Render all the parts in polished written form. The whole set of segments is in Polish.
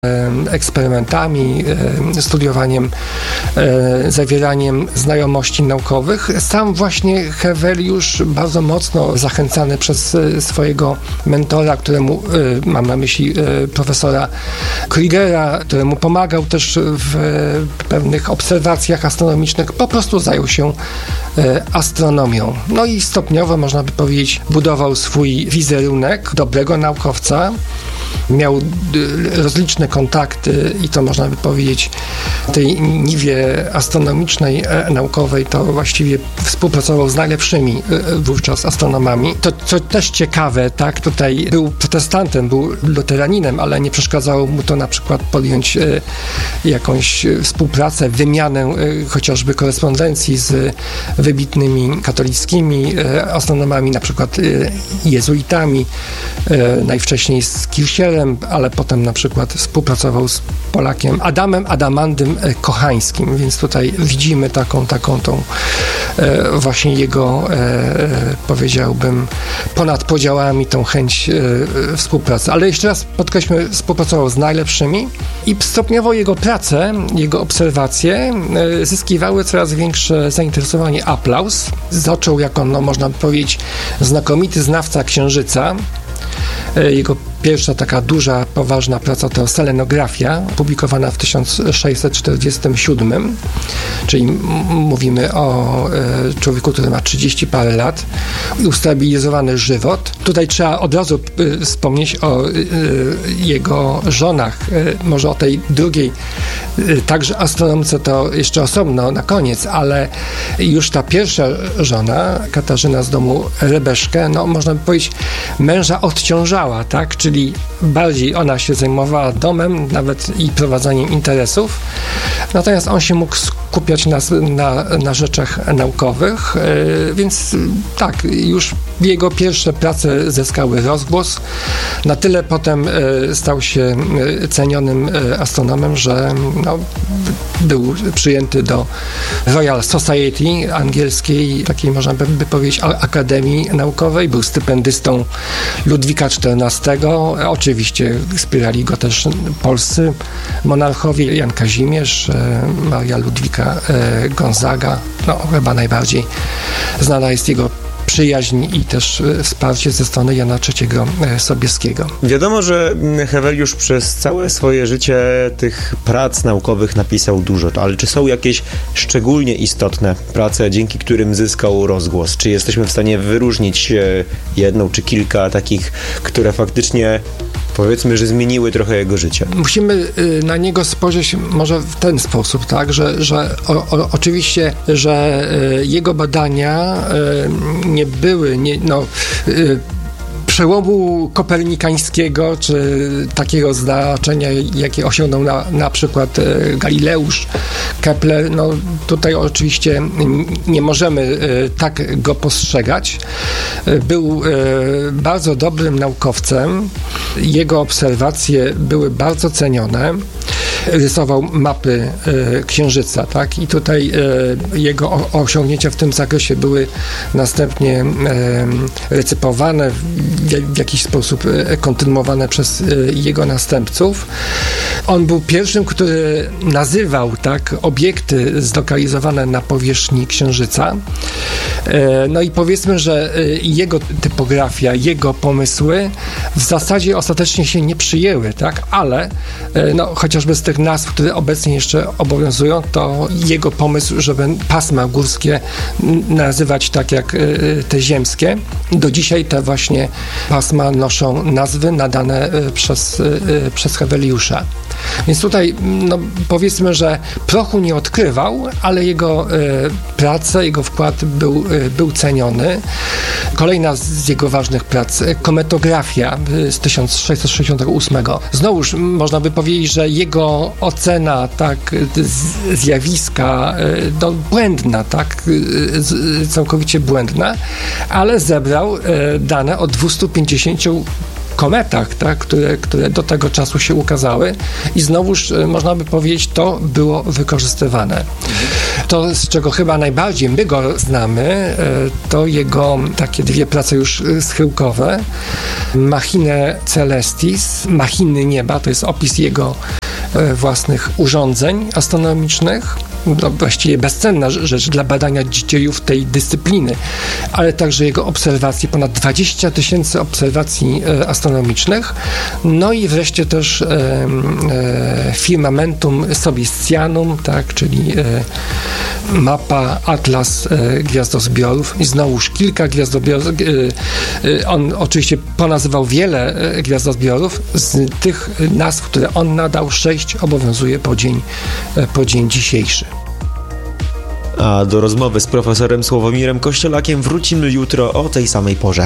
eksperymentami, studiowaniem, zawieraniem znajomości naukowych. Sam właśnie Heweliusz, bardzo mocno zachęcany przez swojego mentora, któremu, mam na myśli profesora Krügera, któremu pomagał też w pewnych obserwacjach astronomicznych, po prostu zajął się astronomią. No i stopniowo, można by powiedzieć, budował swój wizerunek dobrego naukowca. Miał rozliczne kontakty i to, można by powiedzieć, w tej niwie astronomicznej, naukowej, to właściwie współpracował z najlepszymi wówczas astronomami. To, co też ciekawe, tak, tutaj był protestantem, był luteraninem, ale nie przeszkadzało mu to na przykład podjąć jakąś współpracę, wymianę chociażby korespondencji z wybitnymi katolickimi astronomami, na przykład jezuitami, najwcześniej z Kirchherem, ale potem na przykład współpracował z Polakiem Adamem Adamandym Kochańskim, więc tutaj widzimy taką tą właśnie jego, powiedziałbym, ponad podziałami tą chęć współpracy. Ale jeszcze raz podkreślmy, współpracował z najlepszymi i stopniowo jego prace, jego obserwacje zyskiwały coraz większe zainteresowanie, aplauz. Zaczął jako, można by powiedzieć, znakomity znawca Księżyca. Jego pierwsza taka duża, poważna praca to selenografia, publikowana w 1647, czyli mówimy o człowieku, który ma 30 parę lat, ustabilizowany żywot. Tutaj trzeba od razu wspomnieć o jego żonach, może o tej drugiej, także astronomce to jeszcze osobno na koniec, ale już ta pierwsza żona, Katarzyna z domu Rebeszkę, no można by powiedzieć, męża odciążała, tak, czyli bardziej ona się zajmowała domem, nawet i prowadzeniem interesów, natomiast on się mógł skupiać na rzeczach naukowych, więc tak, już jego pierwsze prace zyskały rozgłos. Na tyle potem stał się cenionym astronomem, że był przyjęty do Royal Society angielskiej, takiej, można by powiedzieć, akademii naukowej. Był stypendystą Ludwika XIV. Oczywiście wspierali go też polscy monarchowie, Jan Kazimierz, Maria Ludwika Gonzaga. No, chyba najbardziej znana jest jego przyjaźń i też wsparcie ze strony Jana III Sobieskiego. Wiadomo, że Heweliusz przez całe swoje życie tych prac naukowych napisał dużo, ale czy są jakieś szczególnie istotne prace, dzięki którym zyskał rozgłos? Czy jesteśmy w stanie wyróżnić jedną czy kilka takich, które faktycznie, powiedzmy, że zmieniły trochę jego życie? Musimy na niego spojrzeć może w ten sposób, tak, że oczywiście, że jego badania nie były, przełomu kopernikańskiego, czy takiego znaczenia, jakie osiągnął na przykład Galileusz, Kepler, no tutaj oczywiście nie możemy tak go postrzegać. Był bardzo dobrym naukowcem, jego obserwacje były bardzo cenione. Rysował mapy Księżyca, tak? I tutaj jego osiągnięcia w tym zakresie były następnie recypowane, w jakiś sposób kontynuowane przez jego następców. On był pierwszym, który nazywał, tak, obiekty zlokalizowane na powierzchni Księżyca. No i powiedzmy, że jego typografia, jego pomysły w zasadzie ostatecznie się nie przyjęły, tak? Ale chociażby z tych nazw, które obecnie jeszcze obowiązują, to jego pomysł, żeby pasma górskie nazywać tak jak te ziemskie. Do dzisiaj te właśnie pasma noszą nazwy nadane przez Heweliusza. Więc tutaj powiedzmy, że prochu nie odkrywał, ale jego prace, jego wkład był ceniony. Kolejna z jego ważnych prac, kometografia z 1668. Znowuż można by powiedzieć, że jego ocena, tak, zjawiska błędna, tak, całkowicie błędna, ale zebrał dane o 250 kometach, tak, które do tego czasu się ukazały i znowuż można by powiedzieć, to było wykorzystywane. To, z czego chyba najbardziej my go znamy, to jego takie dwie prace już schyłkowe, Machine Celestis, Machiny Nieba, to jest opis jego własnych urządzeń astronomicznych, właściwie bezcenna rzecz dla badania dziejów tej dyscypliny, ale także jego obserwacji, ponad 20 000 obserwacji astronomicznych, no i wreszcie też Firmamentum Sobiestianum, tak, czyli mapa, atlas gwiazdozbiorów i znowuż kilka gwiazdozbiorów. On oczywiście ponazywał wiele gwiazdozbiorów, z tych nazw, które on nadał, 6 obowiązuje po dzień dzisiejszy. A do rozmowy z profesorem Sławomirem Kościelakiem wrócimy jutro o tej samej porze.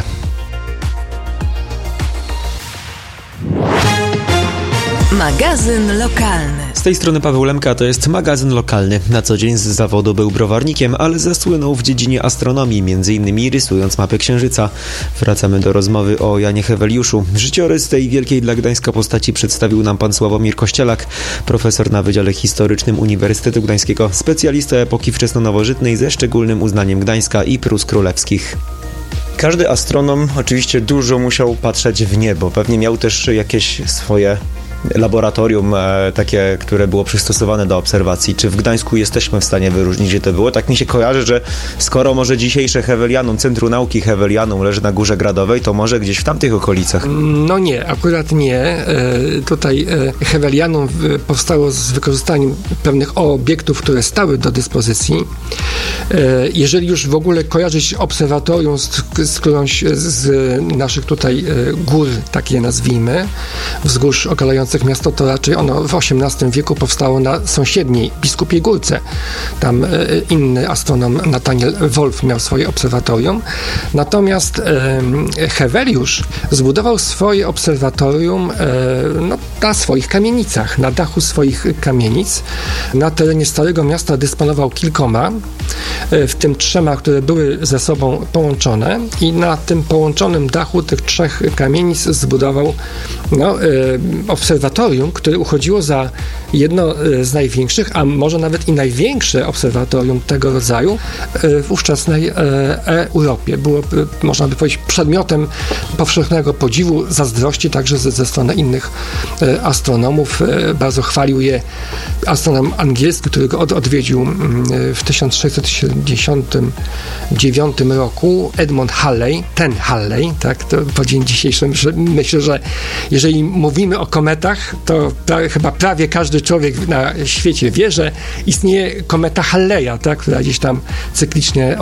Magazyn lokalny. Z tej strony Paweł Lemka, to jest magazyn lokalny. Na co dzień z zawodu był browarnikiem, ale zasłynął w dziedzinie astronomii, m.in. rysując mapy Księżyca. Wracamy do rozmowy o Janie Heweliuszu. Życiorys tej wielkiej dla Gdańska postaci przedstawił nam pan Sławomir Kościelak, profesor na Wydziale Historycznym Uniwersytetu Gdańskiego, specjalista epoki wczesnonowożytnej ze szczególnym uznaniem Gdańska i Prus Królewskich. Każdy astronom oczywiście dużo musiał patrzeć w niebo. Pewnie miał też jakieś swoje laboratorium takie, które było przystosowane do obserwacji. Czy w Gdańsku jesteśmy w stanie wyróżnić, gdzie to było? Tak mi się kojarzy, że skoro może dzisiejsze Hewelianum, Centrum Nauki Hewelianum leży na Górze Gradowej, to może gdzieś w tamtych okolicach? No nie, akurat nie. Tutaj Hewelianum powstało z wykorzystaniem pewnych obiektów, które stały do dyspozycji. Jeżeli już w ogóle kojarzyć obserwatorium z którąś z naszych tutaj gór, takie nazwijmy, wzgórz okalających miasto, to raczej ono w XVIII wieku powstało na sąsiedniej Biskupiej Górce. Tam inny astronom Nathaniel Wolf miał swoje obserwatorium. Natomiast Heweliusz zbudował swoje obserwatorium na swoich kamienicach, na dachu swoich kamienic. Na terenie Starego Miasta dysponował kilkoma, w tym 3, które były ze sobą połączone, i na tym połączonym dachu tych 3 kamienic zbudował obserwatorium, które uchodziło za jedno z największych, a może nawet i największe obserwatorium tego rodzaju w ówczesnej Europie. Było, można by powiedzieć, przedmiotem powszechnego podziwu, zazdrości także ze strony innych astronomów. Bardzo chwalił je astronom angielski, który go odwiedził w 1679 roku, Edmund Halley, tak, to po dzień dzisiejszy. Myślę, że jeżeli mówimy o kometach, to chyba prawie każdy człowiek na świecie wie, że istnieje kometa Halleya, tak, która gdzieś tam cyklicznie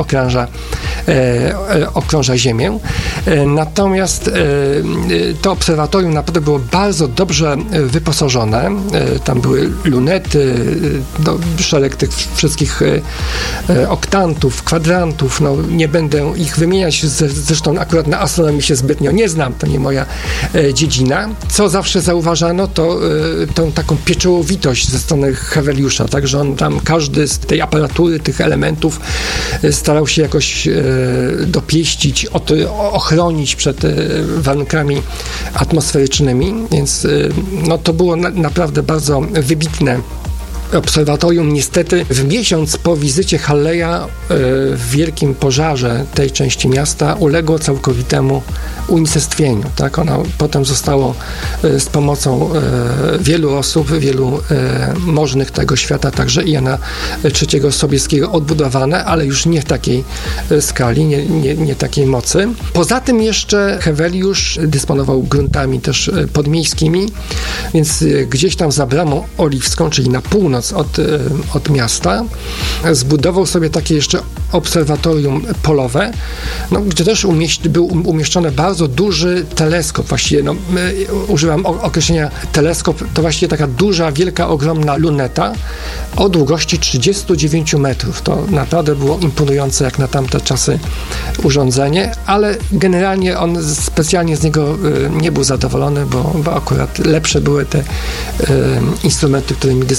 okrąża Ziemię. Natomiast to obserwatorium naprawdę było bardzo dobrze wyposażone. Tam były lunety, szereg tych wszystkich oktantów, kwadrantów. Nie będę ich wymieniać, zresztą akurat na astronomii się zbytnio nie znam, to nie moja dziedzina. Co zawsze zauważano, to tą taką pieczołowitość ze strony Heweliusza, tak, że on tam każdy z tej aparatury, tych elementów starał się jakoś dopieścić, ochronić przed warunkami atmosferycznymi, więc to było naprawdę bardzo wybitne obserwatorium. Niestety w miesiąc po wizycie Halleya w wielkim pożarze tej części miasta uległo całkowitemu unicestwieniu. Tak? Ono potem zostało z pomocą wielu osób, wielu możnych tego świata, także i Jana III Sobieskiego odbudowane, ale już nie w takiej skali, nie takiej mocy. Poza tym jeszcze Heweliusz dysponował gruntami też podmiejskimi, więc gdzieś tam za Bramą Oliwską, czyli na północ od miasta, zbudował sobie takie jeszcze obserwatorium polowe, gdzie też był umieszczony bardzo duży teleskop. Właściwie używam określenia teleskop, to właściwie taka duża, wielka, ogromna luneta o długości 39 metrów. To naprawdę było imponujące jak na tamte czasy urządzenie, ale generalnie on specjalnie z niego nie był zadowolony, bo akurat lepsze były te instrumenty, którymi dysponował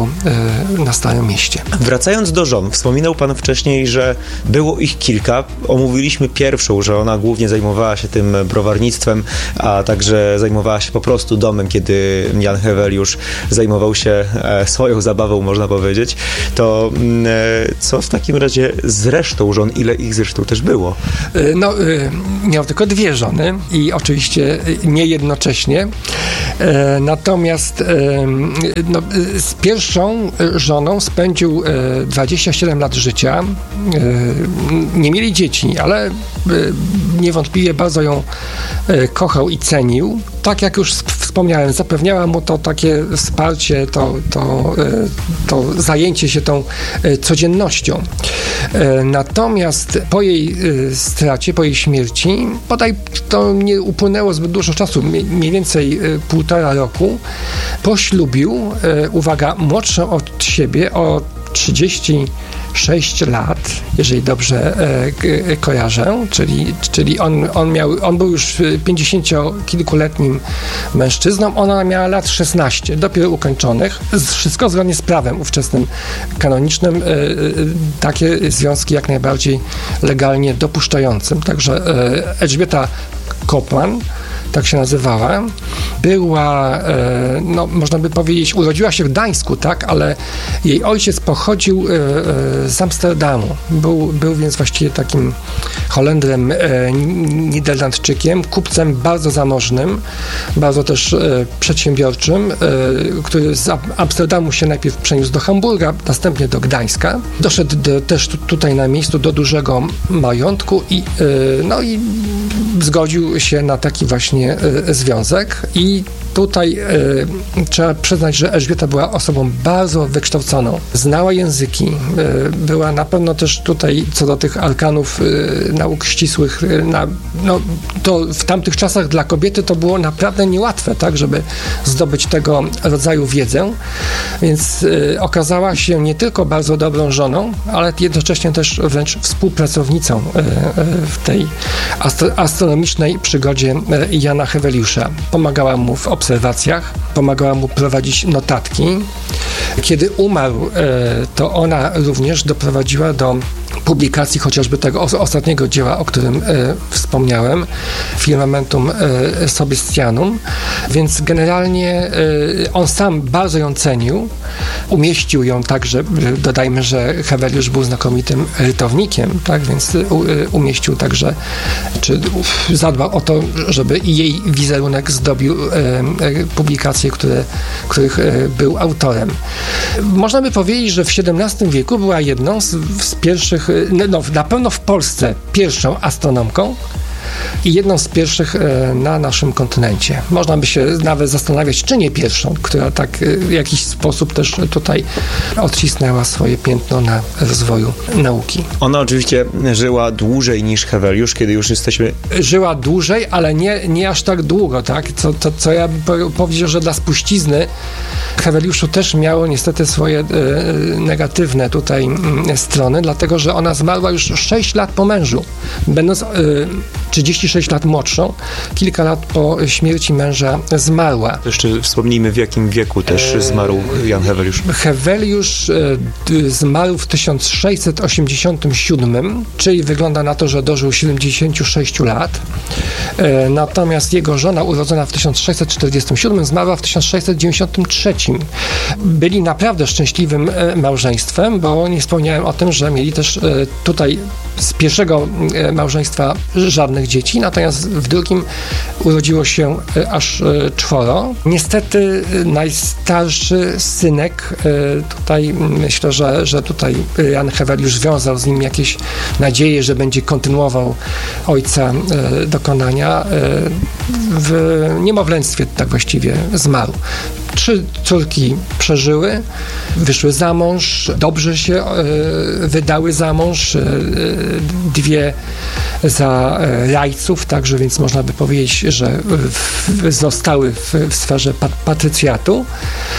na Starym Mieście. Wracając do żon, wspominał pan wcześniej, że było ich kilka. Omówiliśmy pierwszą, że ona głównie zajmowała się tym browarnictwem, a także zajmowała się po prostu domem, kiedy Jan Heweliusz zajmował się swoją zabawą, można powiedzieć. To co w takim razie z resztą żon? Ile ich zresztą też było? Miał tylko 2 żony i oczywiście nie jednocześnie. Natomiast z pierwszą żoną spędził 27 lat życia. Nie mieli dzieci, ale niewątpliwie bardzo ją kochał i cenił. Tak jak już wspomniałem, zapewniała mu to takie wsparcie, to zajęcie się tą codziennością. Natomiast po jej stracie, po jej śmierci, bodaj to nie upłynęło zbyt dużo czasu, mniej więcej 1,5 roku, poślubił, uwaga, młodszą od siebie o 36 lat, jeżeli dobrze kojarzę, czyli on był już 50-kilkuletnim mężczyzną, ona miała lat 16, dopiero ukończonych. Wszystko zgodnie z prawem ówczesnym kanonicznym, takie związki jak najbardziej legalnie dopuszczającym. Także Elżbieta Kopman, tak się nazywała, była, można by powiedzieć, urodziła się w Gdańsku, tak, ale jej ojciec pochodził z Amsterdamu. Był więc właściwie takim Holendrem, Niderlandczykiem, kupcem bardzo zamożnym, bardzo też przedsiębiorczym, który z Amsterdamu się najpierw przeniósł do Hamburga, następnie do Gdańska. Doszedł też tutaj na miejscu do dużego majątku i zgodził się na taki właśnie związek i tutaj trzeba przyznać, że Elżbieta była osobą bardzo wykształconą. Znała języki, była na pewno też tutaj co do tych arkanów nauk ścisłych, to w tamtych czasach dla kobiety to było naprawdę niełatwe, tak, żeby zdobyć tego rodzaju wiedzę, więc okazała się nie tylko bardzo dobrą żoną, ale jednocześnie też wręcz współpracownicą w tej astronomicznej przygodzie Jana Heweliusza. Pomagała mu w obserwacjach, pomagała mu prowadzić notatki. Kiedy umarł, to ona również doprowadziła do publikacji chociażby tego ostatniego dzieła, o którym wspomniałem, Firmamentum Sobiestianum, więc generalnie on sam bardzo ją cenił, umieścił ją także, dodajmy, że Heweliusz był znakomitym rytownikiem, tak, więc umieścił także, czy zadbał o to, żeby i jej wizerunek zdobił publikacje, których był autorem. Można by powiedzieć, że w XVII wieku była jedną z pierwszych, na pewno w Polsce pierwszą astronomką i jedną z pierwszych na naszym kontynencie. Można by się nawet zastanawiać, czy nie pierwszą, która tak w jakiś sposób też tutaj odcisnęła swoje piętno na rozwoju nauki. Ona oczywiście żyła dłużej niż Heweliusz, kiedy już jesteśmy... Żyła dłużej, ale nie aż tak długo, tak? Co ja bym powiedział, że dla spuścizny Heweliuszu też miało niestety swoje negatywne tutaj strony, dlatego, że ona zmarła już 6 lat po mężu, będąc 36 lat młodszą, kilka lat po śmierci męża zmarła. Jeszcze wspomnijmy, w jakim wieku też zmarł Jan Heweliusz. Heweliusz zmarł w 1687, czyli wygląda na to, że dożył 76 lat. Natomiast jego żona, urodzona w 1647, zmarła w 1693. Byli naprawdę szczęśliwym małżeństwem, bo nie wspomniałem o tym, że mieli też tutaj z pierwszego małżeństwa żadnych dzieci, natomiast w drugim urodziło się aż 4. Niestety najstarszy synek, tutaj myślę, że tutaj Jan Heweliusz wiązał z nim jakieś nadzieje, że będzie kontynuował ojca dokonania. W niemowlęctwie tak właściwie zmarł. 3 córki przeżyły, wyszły za mąż, dobrze się wydały za mąż, 2 za rajców, także więc można by powiedzieć, że zostały w sferze patrycjatu.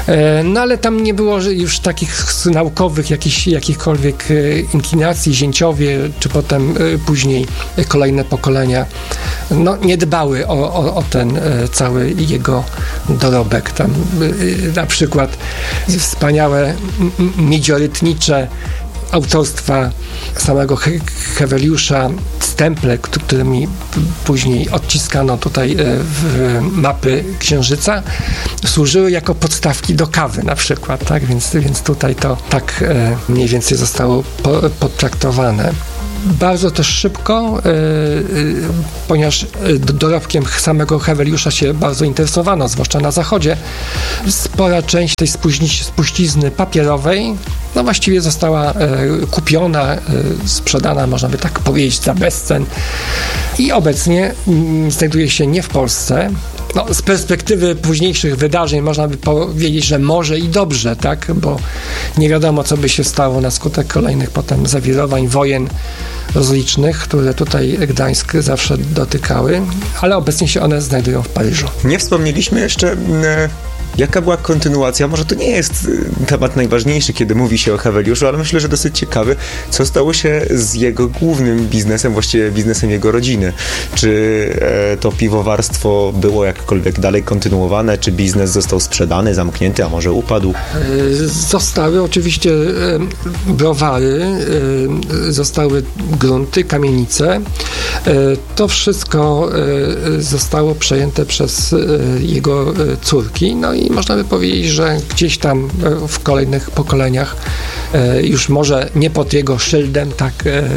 No ale tam nie było już takich naukowych, jakichkolwiek inklinacji, zięciowie, czy potem później kolejne pokolenia no, nie dbały o ten cały jego dorobek. Tam na przykład wspaniałe midziorytnicze autorstwa samego Heweliusza, stemple, którymi później odciskano tutaj w mapy Księżyca, służyły jako podstawki do kawy na przykład, tak? Więc tutaj to tak mniej więcej zostało potraktowane. Bardzo też szybko, ponieważ dorobkiem samego Heweliusza się bardzo interesowano, zwłaszcza na Zachodzie, spora część tej spuścizny papierowej no właściwie została kupiona, sprzedana, można by tak powiedzieć, za bezcen i obecnie znajduje się nie w Polsce. No, z perspektywy późniejszych wydarzeń można by powiedzieć, że może i dobrze, tak? Bo nie wiadomo, co by się stało na skutek kolejnych potem zawirowań, wojen rozlicznych, które tutaj Gdańsk zawsze dotykały, ale obecnie się one znajdują w Paryżu. Nie wspomnieliśmy jeszcze, jaka była kontynuacja. Może to nie jest temat najważniejszy, kiedy mówi się o Heweliuszu, ale myślę, że dosyć ciekawy, co stało się z jego głównym biznesem, właściwie biznesem jego rodziny. Czy to piwowarstwo było jakkolwiek dalej kontynuowane, czy biznes został sprzedany, zamknięty, a może upadł? Zostały oczywiście browary, zostały grunty, kamienice. To wszystko zostało przejęte przez jego córki. No i można by powiedzieć, że gdzieś tam w kolejnych pokoleniach już może nie pod jego szyldem, tak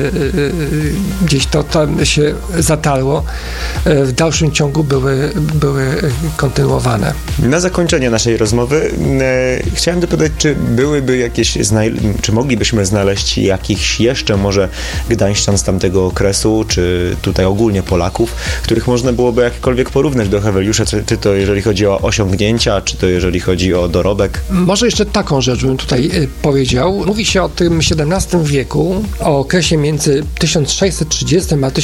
gdzieś to tam się zatarło, w dalszym ciągu były kontynuowane. Na zakończenie naszej rozmowy chciałem dopytać, czy byłyby jakieś, czy moglibyśmy znaleźć jakichś jeszcze może gdańszczan z tamtego okresu, czy tutaj ogólnie Polaków, których można byłoby jakkolwiek porównać do Heweliusza, czy to jeżeli chodzi o osiągnięcia, czy to jeżeli chodzi o dorobek? Może jeszcze taką rzecz bym tutaj powiedział. Mówi się o tym XVII wieku, o okresie między 1630 a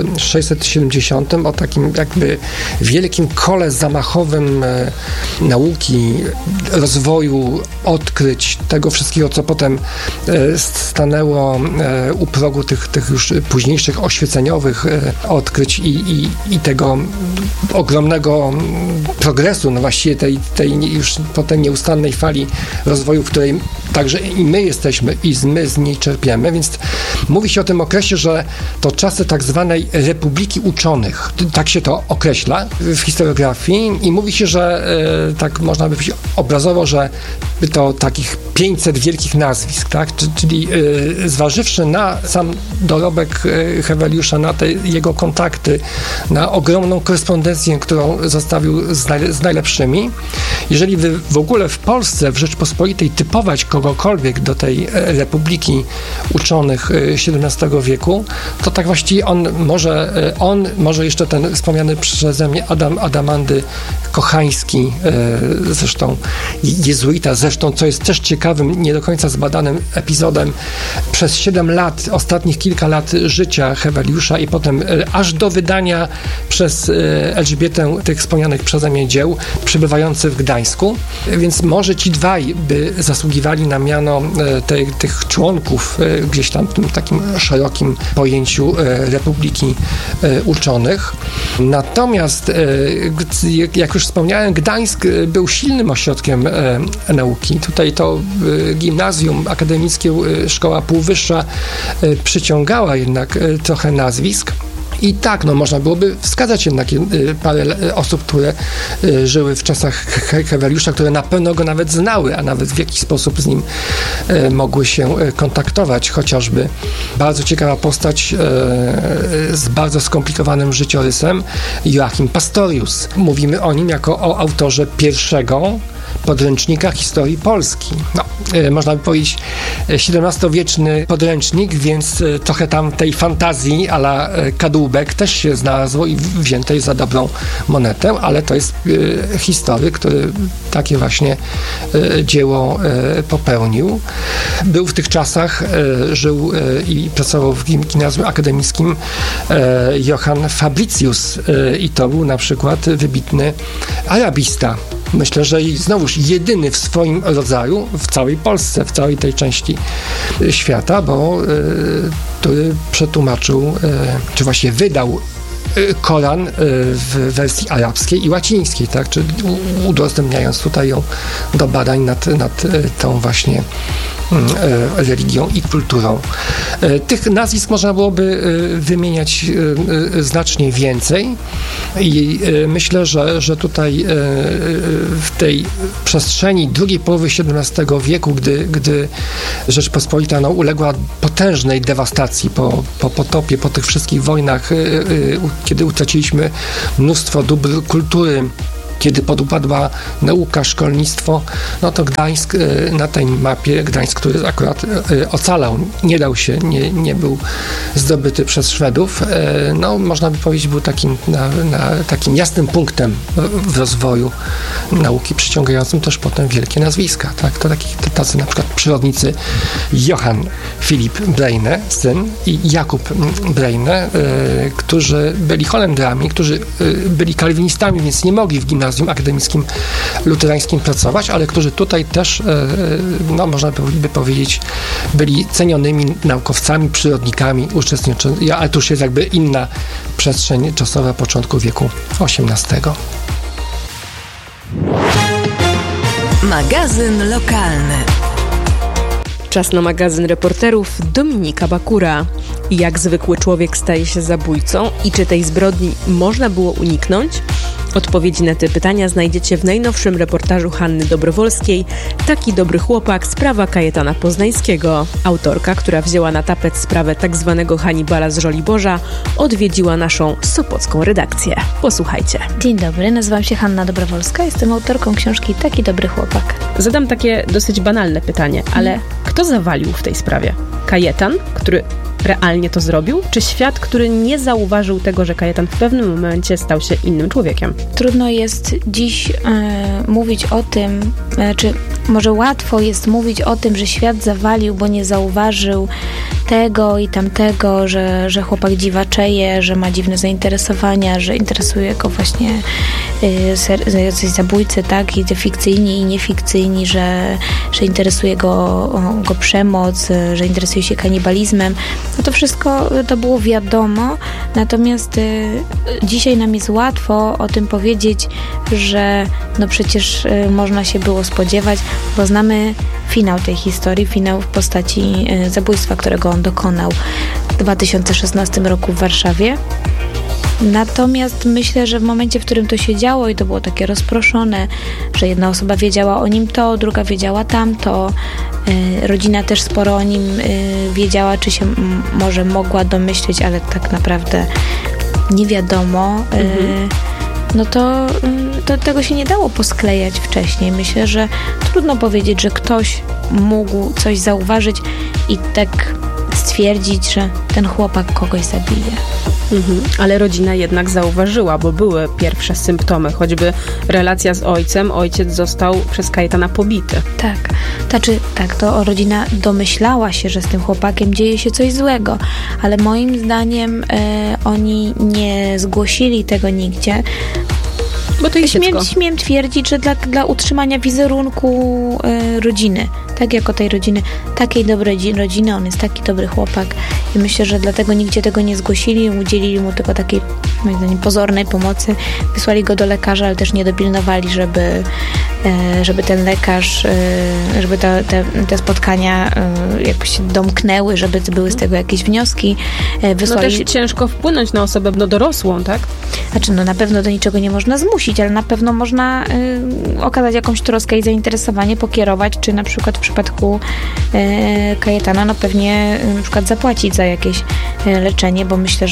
1670, o takim jakby wielkim kole zamachowym nauki, rozwoju, odkryć, tego wszystkiego, co potem stanęło u progu tych już późniejszych oświeceniowych odkryć i tego ogromnego progresu, no właściwie tej już potem nieustannej fali rozwoju, w której także i my jesteśmy i my z niej czerpiemy, więc mówi się o tym okresie, że to czasy tak zwanej Republiki Uczonych, tak się to określa w historiografii i mówi się, że tak można by powiedzieć obrazowo, że to takich 500 wielkich nazwisk, tak? Czyli zważywszy na sam dorobek Heweliusza, na te jego kontakty, na ogromną korespondencję, którą zostawił z najlepszymi, jeżeli w ogóle w Polsce, w Rzeczpospolitej typować kogokolwiek do tej Republiki Uczonych XVII wieku, to tak właściwie może jeszcze ten wspomniany przeze mnie Adamandy Kochański, zresztą jezuita, co jest też ciekawym, nie do końca zbadanym epizodem, przez 7 lat, ostatnich kilka lat życia Heweliusza i potem aż do wydania przez Elżbietę tych wspomnianych przeze mnie dzieł, przybywający w Gdańsku, więc może ci dwaj by zasługiwali na miano tych członków gdzieś tam w tym takim szerokim pojęciu Republiki Uczonych. Natomiast, jak już wspomniałem, Gdańsk był silnym ośrodkiem nauki. Tutaj to gimnazjum akademickie, szkoła półwyższa przyciągała jednak trochę nazwisk. I tak, no można byłoby wskazać jednak parę osób, które żyły w czasach Heweliusza, które na pewno go nawet znały, a nawet w jakiś sposób z nim mogły się kontaktować. Chociażby bardzo ciekawa postać z bardzo skomplikowanym życiorysem, Joachim Pastorius. Mówimy o nim jako o autorze pierwszego podręcznika historii Polski. No, można by powiedzieć XVII-wieczny podręcznik, więc trochę tam tej fantazji a la kadłubek też się znalazło i wziętej za dobrą monetę, ale to jest historyk, który takie właśnie dzieło popełnił. Był w tych czasach, żył i pracował w gimnazjum akademickim Johann Fabricius i to był na przykład wybitny arabista. myślę, że znowuż jedyny w swoim rodzaju w całej Polsce, w całej tej części świata, bo który przetłumaczył, czy właśnie wydał Koran w wersji arabskiej i łacińskiej, tak? Czy udostępniając tutaj ją do badań nad tą właśnie religią i kulturą. Tych nazwisk można byłoby wymieniać znacznie więcej i myślę, że tutaj w tej przestrzeni drugiej połowy XVII wieku, gdy Rzeczpospolita uległa potężnej dewastacji po potopie, po tych wszystkich wojnach, kiedy utraciliśmy mnóstwo dóbr kultury, kiedy podupadła nauka, szkolnictwo, no to Gdańsk na tej mapie, Gdańsk, który akurat ocalał, nie dał się, nie był zdobyty przez Szwedów, no można by powiedzieć, był takim jasnym punktem w rozwoju nauki, przyciągającym też potem wielkie nazwiska, tak? To tacy na przykład przyrodnicy Johann Philipp Breine, syn, i Jakub Breine, którzy byli Holendrami, którzy byli kalwinistami, więc nie mogli w gimnazjum akademickim luterańskim pracować, ale którzy tutaj też, no można by powiedzieć, byli cenionymi naukowcami, przyrodnikami, ale to już jest jakby inna przestrzeń czasowa początku wieku XVIII. Magazyn lokalny. Czas na magazyn reporterów Dominika Bakura. Jak zwykły człowiek staje się zabójcą i czy tej zbrodni można było uniknąć? Odpowiedzi na te pytania znajdziecie w najnowszym reportażu Hanny Dobrowolskiej „Taki dobry chłopak. Sprawa Kajetana Poznańskiego”. Autorka, która wzięła na tapet sprawę tzw. Hannibala z Żoliborza, odwiedziła naszą sopocką redakcję. Posłuchajcie. Dzień dobry, nazywam się Hanna Dobrowolska, jestem autorką książki „Taki dobry chłopak”. Zadam takie dosyć banalne pytanie, ale kto zawalił w tej sprawie? Kajetan, który realnie to zrobił, czy świat, który nie zauważył tego, że Kajetan w pewnym momencie stał się innym człowiekiem? Trudno jest dziś mówić o tym, czy może łatwo jest mówić o tym, że świat zawalił, bo nie zauważył tego i tamtego, że chłopak dziwaczeje, że ma dziwne zainteresowania, że interesuje go właśnie jacyś zabójcy, tak, i fikcyjni i niefikcyjni, że interesuje go przemoc, że interesuje się kanibalizmem. No to wszystko to było wiadomo, natomiast dzisiaj nam jest łatwo o tym powiedzieć, że no przecież można się było spodziewać, bo znamy finał tej historii, finał w postaci zabójstwa, którego on dokonał w 2016 roku w Warszawie. Natomiast myślę, że w momencie, w którym to się działo i to było takie rozproszone, że jedna osoba wiedziała o nim to, druga wiedziała tamto, rodzina też sporo o nim wiedziała, czy się może mogła domyśleć, ale tak naprawdę nie wiadomo, no to tego się nie dało posklejać wcześniej. Myślę, że trudno powiedzieć, że ktoś mógł coś zauważyć i tak stwierdzić, że ten chłopak kogoś zabije. Ale rodzina jednak zauważyła, bo były pierwsze symptomy, choćby relacja z ojcem. Ojciec został przez Kajetana pobity. Tak, to rodzina domyślała się, że z tym chłopakiem dzieje się coś złego, ale moim zdaniem oni nie zgłosili tego nigdzie. Bo to jest śmiem twierdzić, że dla utrzymania wizerunku rodziny, tak jako tej rodziny, takiej dobrej rodziny, on jest taki dobry chłopak i myślę, że dlatego nigdzie tego nie zgłosili, udzielili mu tylko takiej, moim zdaniem, pozornej pomocy, wysłali go do lekarza, ale też nie dopilnowali, żeby ten lekarz, żeby te spotkania jakoś się domknęły, żeby były z tego jakieś wnioski. Wysłali... No też ciężko wpłynąć na osobę dorosłą, tak? Znaczy, no na pewno do niczego nie można zmusić, ale na pewno można okazać jakąś troskę i zainteresowanie, pokierować, czy na przykład w przypadku Kajetana, no pewnie na przykład zapłacić za jakieś leczenie, bo myślę,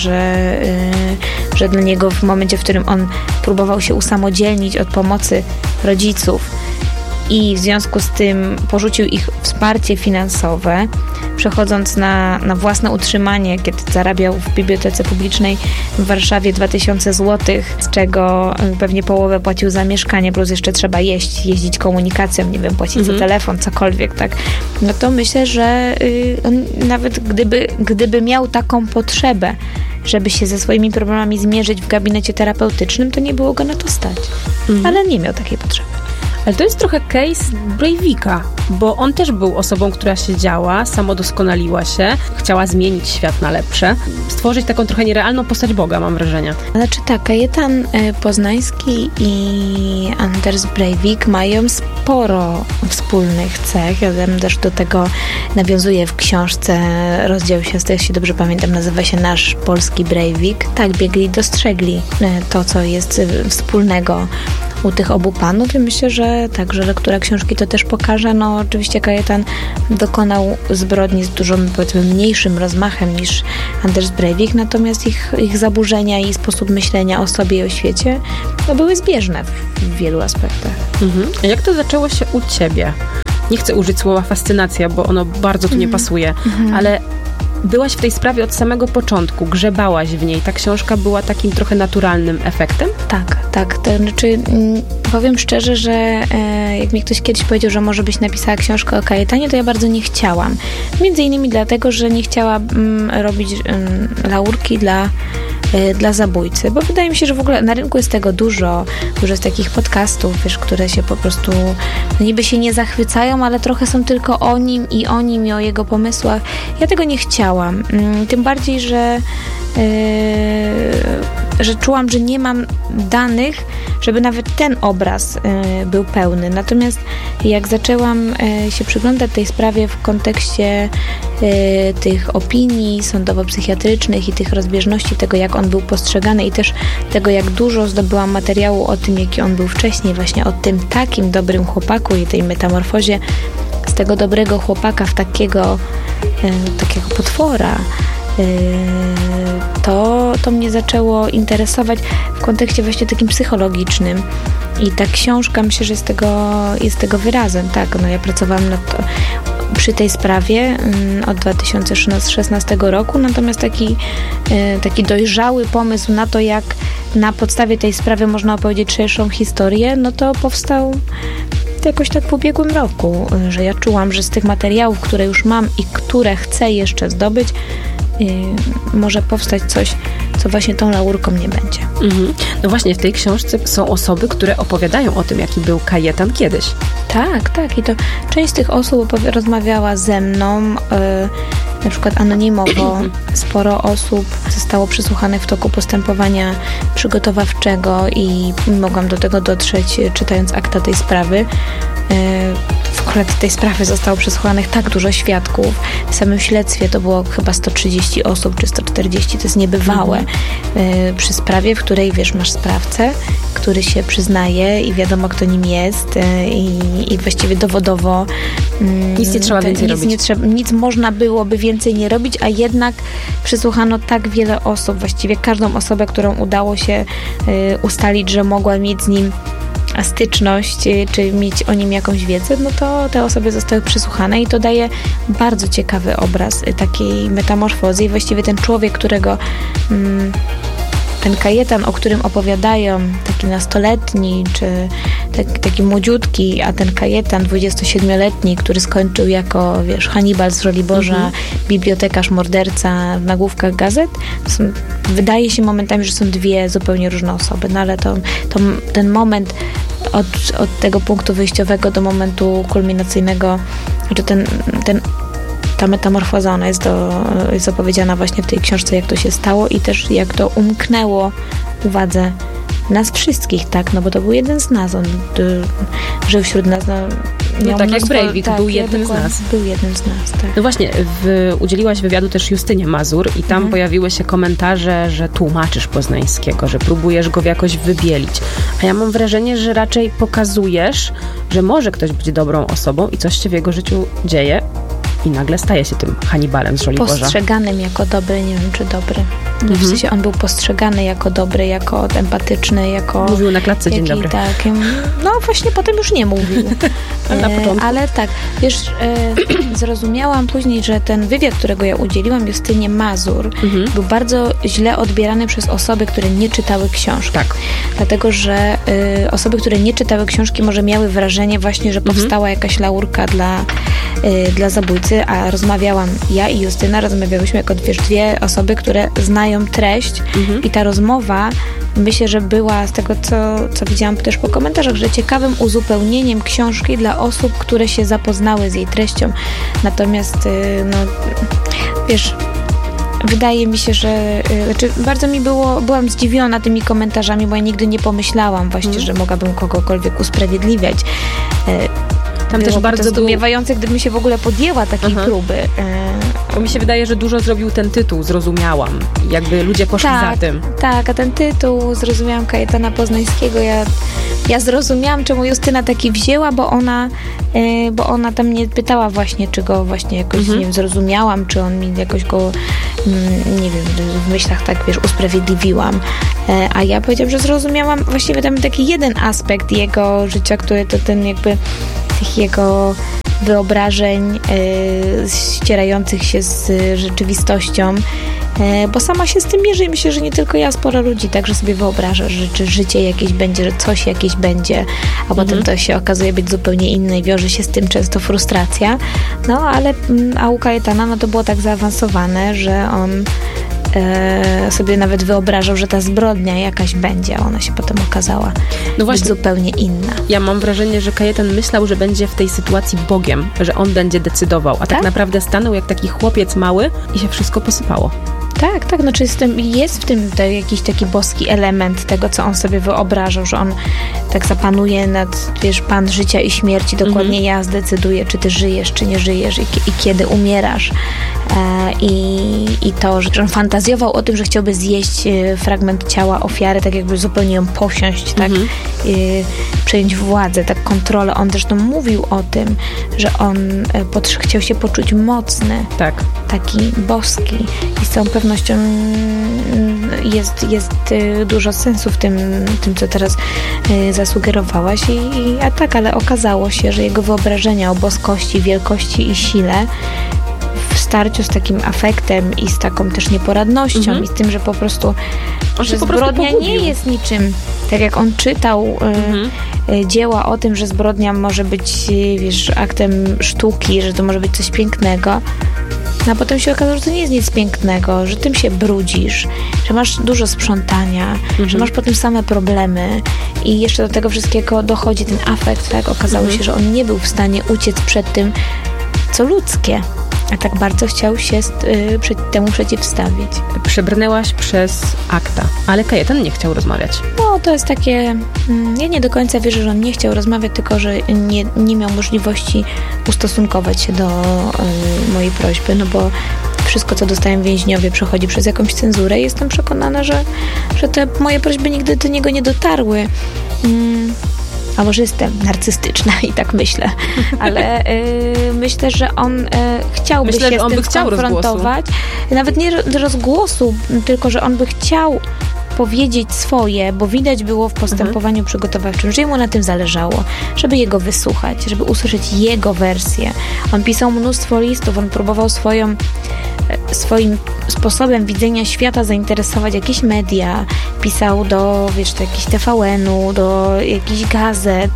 że dla niego w momencie, w którym on próbował się usamodzielnić od pomocy rodziców i w związku z tym porzucił ich wsparcie finansowe, przechodząc na własne utrzymanie, kiedy zarabiał w bibliotece publicznej w Warszawie 2000 zł, z czego pewnie połowę płacił za mieszkanie, plus jeszcze trzeba jeździć komunikacją, nie wiem, płacić za telefon, cokolwiek, tak. No to myślę, że on nawet gdyby miał taką potrzebę, żeby się ze swoimi problemami zmierzyć w gabinecie terapeutycznym, to nie było go na to stać. Ale nie miał takiej potrzeby. Ale to jest trochę case Breivika, bo on też był osobą, która siedziała, samodoskonaliła się, chciała zmienić świat na lepsze, stworzyć taką trochę nierealną postać Boga, mam wrażenie. Znaczy tak, Kajetan Poznański i Anders Breivik mają sporo wspólnych cech. Ja też do tego nawiązuję w książce. Rozdział 6, jeśli dobrze pamiętam, nazywa się Nasz Polski Breivik. Tak, biegli i dostrzegli to, co jest wspólnego u tych obu panów i myślę, że tak, że lektura książki to też pokaże. No oczywiście Kajetan dokonał zbrodni z dużo, powiedzmy, mniejszym rozmachem niż Anders Breivik, natomiast ich zaburzenia i sposób myślenia o sobie i o świecie były zbieżne w wielu aspektach. A jak to zaczęło się u ciebie? Nie chcę użyć słowa fascynacja, bo ono bardzo tu nie pasuje, ale byłaś w tej sprawie od samego początku, grzebałaś w niej. Ta książka była takim trochę naturalnym efektem? Tak. To znaczy, powiem szczerze, że jak mi ktoś kiedyś powiedział, że może byś napisała książkę o Kajetanie, to ja bardzo nie chciałam. Między innymi dlatego, że nie chciałam robić laurki dla zabójcy, bo wydaje mi się, że w ogóle na rynku jest tego dużo jest takich podcastów, wiesz, które się po prostu niby się nie zachwycają, ale trochę są tylko o nim i o jego pomysłach. Ja tego nie chciałam. Tym bardziej, że czułam, że nie mam danych, żeby nawet ten obraz był pełny. Natomiast jak zaczęłam się przyglądać tej sprawie w kontekście tych opinii sądowo-psychiatrycznych i tych rozbieżności tego, jak on był postrzegany i też tego, jak dużo zdobyłam materiału o tym, jaki on był wcześniej, właśnie o tym takim dobrym chłopaku i tej metamorfozie z tego dobrego chłopaka w takiego potwora, to mnie zaczęło interesować w kontekście właśnie takim psychologicznym. I ta książka, myślę, że jest tego wyrazem. Tak, no ja pracowałam przy tej sprawie od 2016 roku, natomiast taki dojrzały pomysł na to, jak na podstawie tej sprawy można opowiedzieć szerszą historię, no to powstał jakoś tak w ubiegłym roku, że ja czułam, że z tych materiałów, które już mam i które chcę jeszcze zdobyć, może powstać coś, co właśnie tą laurką nie będzie. No właśnie, w tej książce są osoby, które opowiadają o tym, jaki był Kajetan kiedyś. Tak. I to część z tych osób rozmawiała ze mną, na przykład anonimowo. Sporo osób zostało przesłuchanych w toku postępowania przygotowawczego i mogłam do tego dotrzeć, czytając akta tej sprawy. W ogóle do tej sprawy zostało przesłuchanych tak dużo świadków. W samym śledztwie to było chyba 130 osób, czy 140, to jest niebywałe. Przy sprawie, w której, wiesz, masz sprawcę, który się przyznaje i wiadomo, kto nim jest i właściwie dowodowo nic nie trzeba więcej robić. Nic można byłoby więcej nie robić, a jednak przesłuchano tak wiele osób, właściwie każdą osobę, którą udało się ustalić, że mogła mieć z nim styczność, czy mieć o nim jakąś wiedzę, no to te osoby zostały przesłuchane i to daje bardzo ciekawy obraz takiej metamorfozy i właściwie ten człowiek, którego ten Kajetan, o którym opowiadają, taki nastoletni, czy taki młodziutki, a ten Kajetan, 27-letni, który skończył jako, wiesz, Hannibal z Żoliborza, bibliotekarz, morderca w nagłówkach gazet, wydaje się momentami, że są dwie zupełnie różne osoby, no ale ten moment od tego punktu wyjściowego do momentu kulminacyjnego, że ta metamorfoza, ona jest opowiedziana właśnie w tej książce, jak to się stało i też jak to umknęło uwadze nas wszystkich, tak, no bo to był jeden z nas, on żył wśród nas, no tak jak Breivik, był jednym z nas. Był jednym z nas, tak. No właśnie, udzieliłaś wywiadu też Justynie Mazur i tam pojawiły się komentarze, że tłumaczysz Poznańskiego, że próbujesz go jakoś wybielić. A ja mam wrażenie, że raczej pokazujesz, że może ktoś być dobrą osobą i coś się w jego życiu dzieje i nagle staje się tym Hannibalem z Żoliborza. Postrzeganym jako dobry, nie wiem czy dobry. W sensie on był postrzegany jako dobry, jako empatyczny, jako... Mówił na klatce dzień dobry. Tak, no właśnie potem już nie mówił. Na początku. Ale tak, wiesz, zrozumiałam później, że ten wywiad, którego ja udzieliłam Justynie Mazur, był bardzo źle odbierany przez osoby, które nie czytały książki. Tak. Dlatego, że osoby, które nie czytały książki, może miały wrażenie właśnie, że powstała jakaś laurka dla zabójcy, a ja i Justyna rozmawiałyśmy jako dwie osoby, które znają treść i ta rozmowa, myślę, że była z tego, co widziałam też po komentarzach, że ciekawym uzupełnieniem książki dla osób, które się zapoznały z jej treścią. Natomiast, wiesz, wydaje mi się, że bardzo byłam zdziwiona tymi komentarzami, bo ja nigdy nie pomyślałam właśnie, że mogłabym kogokolwiek usprawiedliwiać. Tam też bardzo zdumiewające, gdybym się w ogóle podjęła takiej próby. Bo mi się wydaje, że dużo zrobił ten tytuł, Zrozumiałam. Jakby ludzie poszli za tym. Tak, a ten tytuł, Zrozumiałam Kajetana Poznańskiego, ja zrozumiałam, czemu Justyna taki wzięła, bo ona tam mnie pytała właśnie, czy go właśnie jakoś, nie wiem, zrozumiałam, czy on mi jakoś go, nie wiem, w myślach tak, wiesz, usprawiedliwiłam. A ja powiedziałam, że zrozumiałam właściwie tam taki jeden aspekt jego życia, który to ten jakby tych jego wyobrażeń ścierających się z rzeczywistością, bo sama się z tym mierzy i myślę, że nie tylko ja, sporo ludzi także sobie wyobraża, że życie jakieś będzie, że coś jakieś będzie, a potem to się okazuje być zupełnie inne i wiąże się z tym często frustracja. A u Kajetana to było tak zaawansowane, że on sobie nawet wyobrażał, że ta zbrodnia jakaś będzie, a ona się potem okazała być zupełnie inna. Ja mam wrażenie, że Kajetan myślał, że będzie w tej sytuacji Bogiem, że on będzie decydował, a tak naprawdę stanął jak taki chłopiec mały i się wszystko posypało. Tak, znaczy jest w tym jakiś taki boski element tego, co on sobie wyobrażał, że on tak zapanuje nad, wiesz, Pan życia i śmierci, dokładnie ja zdecyduję, czy ty żyjesz, czy nie żyjesz i kiedy umierasz. I to, że on fantazjował o tym, że chciałby zjeść fragment ciała ofiary, tak jakby zupełnie ją posiąść, tak, przejąć władzę, tak, kontrolę. On zresztą mówił o tym, że on chciał się poczuć mocny, taki boski i z całą pewnością jest dużo sensu w tym, co teraz zasugerowałaś ale okazało się, że jego wyobrażenia o boskości, wielkości i sile w starciu z takim afektem i z taką też nieporadnością i z tym, że po prostu że zbrodnia nie jest niczym, tak jak on czytał dzieła o tym, że zbrodnia może być, wiesz, aktem sztuki, że to może być coś pięknego, a potem się okazało, że to nie jest nic pięknego, że tym się brudzisz, że masz dużo sprzątania, że masz potem same problemy i jeszcze do tego wszystkiego dochodzi ten afekt, tak? Okazało się, że on nie był w stanie uciec przed tym, co ludzkie, a tak bardzo chciał się temu przeciwstawić. Przebrnęłaś przez akta, ale Kajetan nie chciał rozmawiać. No, to jest takie... Ja nie do końca wierzę, że on nie chciał rozmawiać, tylko że nie miał możliwości ustosunkować się do mojej prośby, no bo wszystko, co dostają więźniowie, przechodzi przez jakąś cenzurę i jestem przekonana, że te moje prośby nigdy do niego nie dotarły. A może jestem narcystyczna i tak myślę, ale myślę, że on chciałby się z tym skonfrontować. Nawet nie rozgłosu, tylko że on by chciał powiedzieć swoje, bo widać było w postępowaniu przygotowawczym, że mu na tym zależało, żeby jego wysłuchać, żeby usłyszeć jego wersję. On pisał mnóstwo listów, on próbował swoim sposobem widzenia świata zainteresować jakieś media, pisał do, wiesz, do jakichś TVN-u, do jakichś gazet,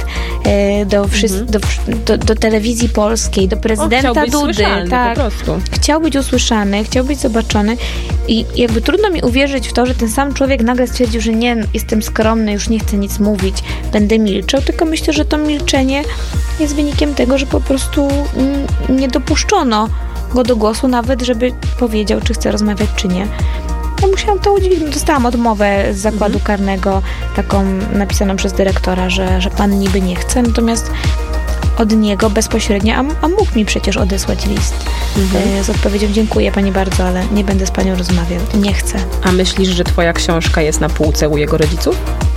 do telewizji polskiej, do prezydenta Dudy. Tak. Po prostu. Chciał być usłyszany, chciał być zobaczony i jakby trudno mi uwierzyć w to, że ten sam człowiek nagle stwierdził, że nie, jestem skromny, już nie chcę nic mówić, będę milczał, tylko myślę, że to milczenie jest wynikiem tego, że po prostu nie dopuszczono go do głosu, nawet żeby powiedział, czy chce rozmawiać, czy nie. Ja musiałam to udźwignąć. Dostałam odmowę z zakładu karnego, taką napisaną przez dyrektora, że pan niby nie chce, natomiast od niego bezpośrednio, a mógł mi przecież odesłać list z odpowiedzią: dziękuję pani bardzo, ale nie będę z panią rozmawiał. Nie chcę. A myślisz, że twoja książka jest na półce u jego rodziców?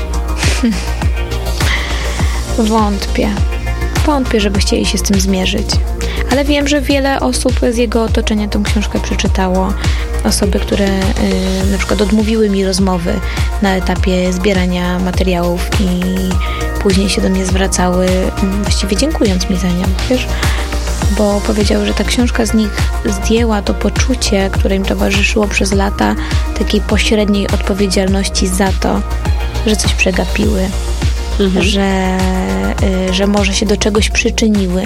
Wątpię, żeby chcieli się z tym zmierzyć. Ale wiem, że wiele osób z jego otoczenia tę książkę przeczytało. Osoby, które na przykład odmówiły mi rozmowy na etapie zbierania materiałów i później się do mnie zwracały, właściwie dziękując mi za nią, wiesz? Bo powiedziały, że ta książka z nich zdjęła to poczucie, które im towarzyszyło przez lata, takiej pośredniej odpowiedzialności za to, że coś przegapiły, że może się do czegoś przyczyniły,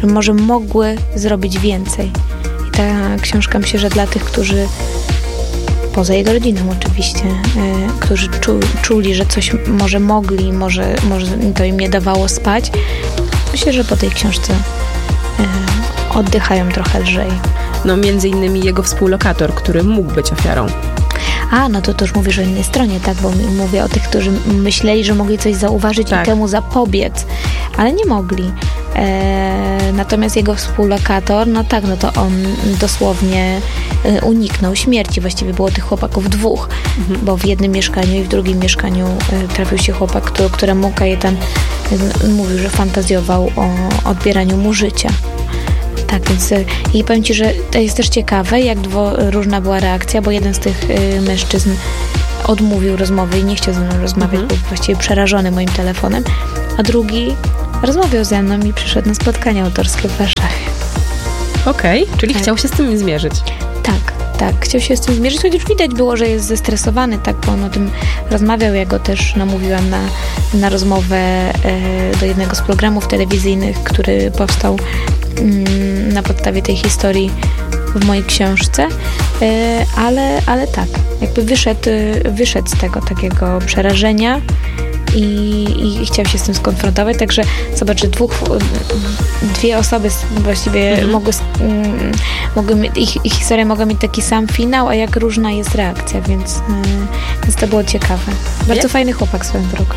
że może mogły zrobić więcej. I ta książka, myślę, że dla tych, którzy poza jego rodziną oczywiście, którzy czuli, że coś może mogli, może to im nie dawało spać, myślę, że po tej książce oddychają trochę lżej. No między innymi jego współlokator, który mógł być ofiarą. No to już mówisz o innej stronie, tak? Bo mówię o tych, którzy myśleli, że mogli coś zauważyć i temu zapobiec, ale nie mogli. Natomiast jego współlokator, to on dosłownie uniknął śmierci. Właściwie było tych chłopaków dwóch, bo w jednym mieszkaniu i w drugim mieszkaniu trafił się chłopak, któremu Kajetan mówił, że fantazjował o odbieraniu mu życia. Tak, więc i powiem Ci, że to jest też ciekawe, jak różna była reakcja, bo jeden z tych mężczyzn odmówił rozmowy i nie chciał ze mną rozmawiać, był właściwie przerażony moim telefonem, a drugi rozmawiał ze mną i przyszedł na spotkanie autorskie w Warszawie. Okej, czyli chciał się z tym zmierzyć. Tak, chciał się z tym zmierzyć, chociaż widać było, że jest zestresowany, tak, bo on o tym rozmawiał. Ja go też namówiłam na rozmowę do jednego z programów telewizyjnych, który powstał na podstawie tej historii w mojej książce, ale tak, jakby wyszedł z tego takiego przerażenia i chciał się z tym skonfrontować, także zobacz, że dwie osoby właściwie ich historia mogła mieć taki sam finał, a jak różna jest reakcja, więc to było ciekawe. Bardzo fajny chłopak swoją drogą.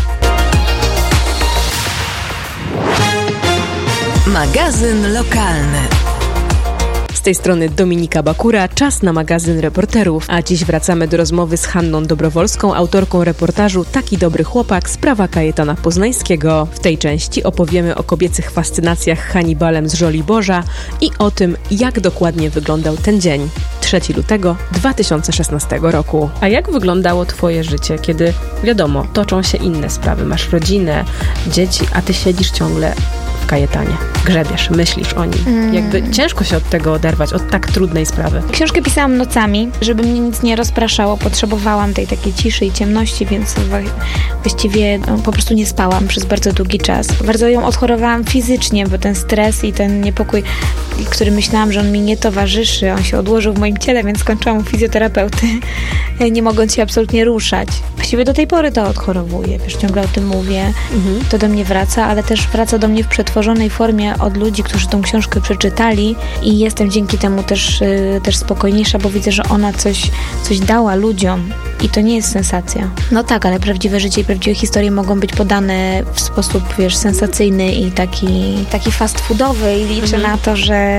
Magazyn lokalny. Z tej strony Dominika Bakura, czas na magazyn reporterów. A dziś wracamy do rozmowy z Hanną Dobrowolską, autorką reportażu Taki dobry chłopak, sprawa Kajetana Poznańskiego. W tej części opowiemy o kobiecych fascynacjach Hannibalem z Żoliborza i o tym, jak dokładnie wyglądał ten dzień, 3 lutego 2016 roku. A jak wyglądało Twoje życie, kiedy, wiadomo, toczą się inne sprawy, masz rodzinę, dzieci, a Ty siedzisz ciągle w Kajetanie, grzebiesz, myślisz o nim. Jakby ciężko się od tego oderwać, od tak trudnej sprawy. Książkę pisałam nocami, żeby mnie nic nie rozpraszało. Potrzebowałam tej takiej ciszy i ciemności, więc właściwie po prostu nie spałam przez bardzo długi czas. Bardzo ją odchorowałam fizycznie, bo ten stres i ten niepokój, który myślałam, że on mi nie towarzyszy, on się odłożył w moim ciele, więc skończyłam u fizjoterapeuty, nie mogąc się absolutnie ruszać. Właściwie do tej pory to odchorowuję, wiesz, ciągle o tym mówię. To do mnie wraca, ale też wraca do mnie w przetworzonej formie od ludzi, którzy tą książkę przeczytali i jestem dzięki temu też spokojniejsza, bo widzę, że ona coś dała ludziom i to nie jest sensacja. No tak, ale prawdziwe życie i prawdziwe historie mogą być podane w sposób, wiesz, sensacyjny i taki fast foodowy i liczę na to,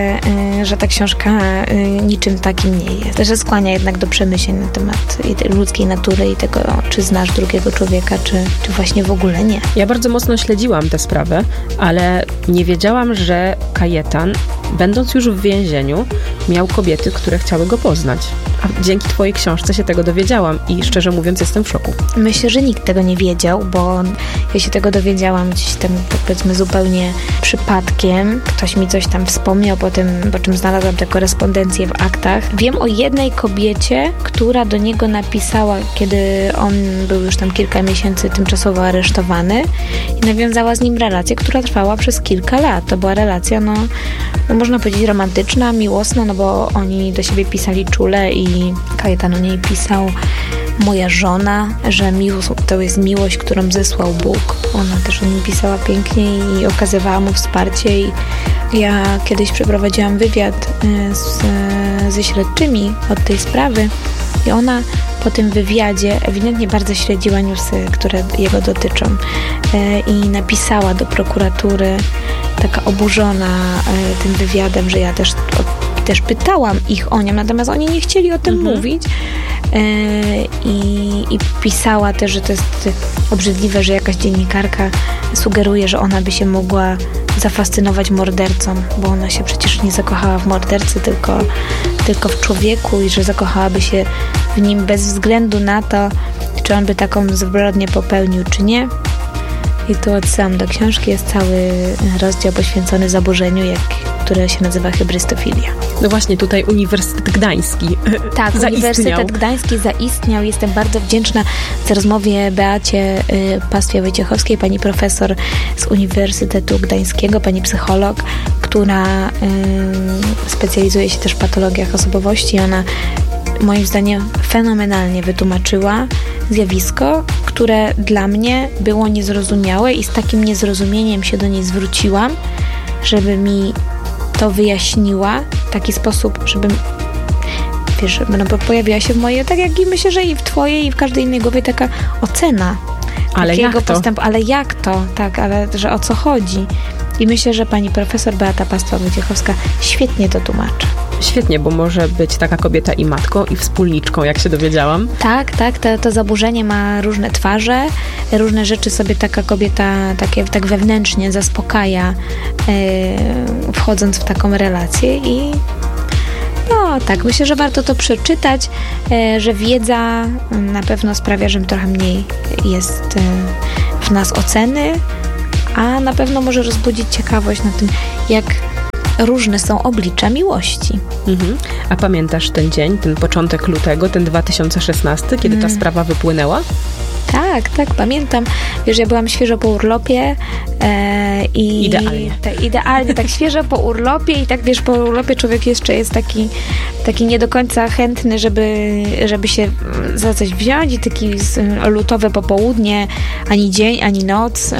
że ta książka niczym takim nie jest. Że skłania jednak do przemyśleń na temat ludzkiej natury i tego, czy znasz drugiego człowieka, czy właśnie w ogóle nie. Ja bardzo mocno śledziłam tę sprawę, ale nie wiedziałam, że Kajetan, będąc już w więzieniu, miał kobiety, które chciały go poznać. A dzięki Twojej książce się tego dowiedziałam i szczerze mówiąc jestem w szoku. Myślę, że nikt tego nie wiedział, bo ja się tego dowiedziałam gdzieś tam, tak powiedzmy, zupełnie przypadkiem. Ktoś mi coś tam wspomniał po czym znalazłam tę korespondencję w aktach. Wiem o jednej kobiecie, która do niego napisała, kiedy on był już tam kilka miesięcy tymczasowo aresztowany i nawiązała z nim relację, która trwała przez kilka lat. To była relacja, no można powiedzieć romantyczna, miłosna, no bo oni do siebie pisali czule i Kajetan o niej pisał: moja żona, że to jest miłość, którą zesłał Bóg. Ona też o nim pisała pięknie i okazywała mu wsparcie. I ja kiedyś przeprowadziłam wywiad ze śledczymi od tej sprawy i ona po tym wywiadzie ewidentnie bardzo śledziła newsy, które jego dotyczą i napisała do prokuratury, taka oburzona tym wywiadem, że ja też pytałam ich o nią, natomiast oni nie chcieli o tym mówić i pisała też, że to jest obrzydliwe, że jakaś dziennikarka sugeruje, że ona by się mogła zafascynować mordercą, bo ona się przecież nie zakochała w mordercy, tylko w człowieku i że zakochałaby się w nim bez względu na to, czy on by taką zbrodnię popełnił, czy nie. I tu odsyłam do książki, jest cały rozdział poświęcony zaburzeniu, które się nazywa hybrystofilia. No właśnie, tutaj Uniwersytet Gdański Tak, zaistniał. Uniwersytet Gdański zaistniał. Jestem bardzo wdzięczna za rozmowie Beacie Pastwie-Wojciechowskiej, pani profesor z Uniwersytetu Gdańskiego, pani psycholog, która specjalizuje się też w patologiach osobowości. Ona moim zdaniem fenomenalnie wytłumaczyła zjawisko, które dla mnie było niezrozumiałe i z takim niezrozumieniem się do niej zwróciłam, żeby mi to wyjaśniła w taki sposób, żebym pojawiła się w mojej, tak jak i myślę, że i w twojej, i w każdej innej głowie taka ocena ale takiego jak to? postępu. Ale jak to? Tak, ale że o co chodzi? I myślę, że pani profesor Beata Pastwa-Wojciechowska świetnie to tłumaczy. Świetnie, bo może być taka kobieta i matką, i wspólniczką, jak się dowiedziałam. Tak, to zaburzenie ma różne twarze, różne rzeczy sobie taka kobieta tak wewnętrznie zaspokaja, wchodząc w taką relację i no tak, myślę, że warto to przeczytać, że wiedza na pewno sprawia, że trochę mniej jest w nas oceny, a na pewno może rozbudzić ciekawość na tym, jak różne są oblicza miłości. Mhm. A pamiętasz ten dzień, ten początek lutego, ten 2016, kiedy ta sprawa wypłynęła? Tak, pamiętam. Wiesz, ja byłam świeżo po urlopie i... Idealnie. Idealnie, tak świeżo po urlopie i tak, wiesz, po urlopie człowiek jeszcze jest taki nie do końca chętny, żeby się za coś wziąć i taki lutowe popołudnie, ani dzień, ani noc.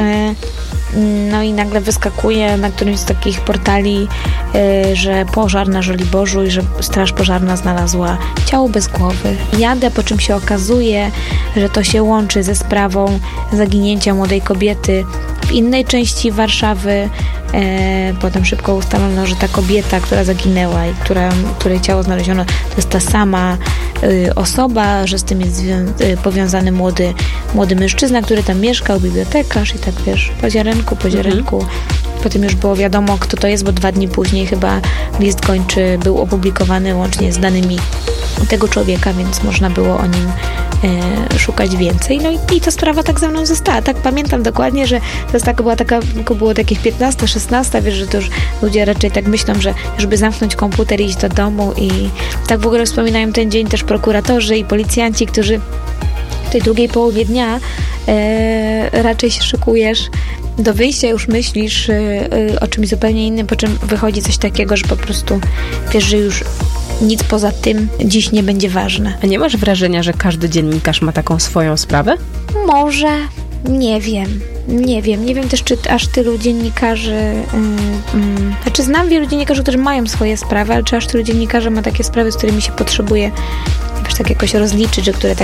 No i nagle wyskakuje na którymś z takich portali, że pożar na Żoliborzu i że straż pożarna znalazła ciało bez głowy. Jadę, po czym się okazuje, że to się łączy ze sprawą zaginięcia młodej kobiety w innej części Warszawy. Potem szybko ustalono, że ta kobieta, która zaginęła i której ciało znaleziono, to jest ta sama osoba, że z tym jest powiązany młody mężczyzna, który tam mieszkał, bibliotekarz i tak, wiesz, po ziarenku. Potem już było wiadomo, kto to jest, bo 2 dni później chyba list gończy był opublikowany łącznie z danymi tego człowieka, więc można było o nim szukać więcej. No i ta sprawa tak ze mną została. Tak pamiętam dokładnie, że to było takich 15, 16, wiesz, że to już ludzie raczej tak myślą, że już by zamknąć komputer i iść do domu i tak w ogóle wspominają ten dzień też prokuratorzy i policjanci, którzy w tej drugiej połowie dnia raczej się szykujesz do wyjścia, już myślisz o czymś zupełnie innym, po czym wychodzi coś takiego, że po prostu wiesz, że już nic poza tym dziś nie będzie ważne. A nie masz wrażenia, że każdy dziennikarz ma taką swoją sprawę? Może. Nie wiem też, czy aż tylu dziennikarzy... Znaczy znam wielu dziennikarzy, którzy mają swoje sprawy, ale czy aż tylu dziennikarzy ma takie sprawy, z którymi się potrzebuje tak jakoś rozliczyć, że które tak